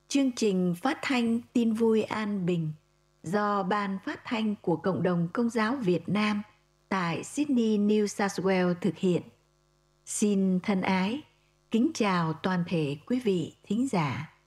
Chương trình phát thanh Tin vui An Bình do Ban Phát thanh của Cộng đồng Công giáo Việt Nam tại Sydney, New South Wales thực hiện. Xin thân ái, kính chào toàn thể quý vị thính giả.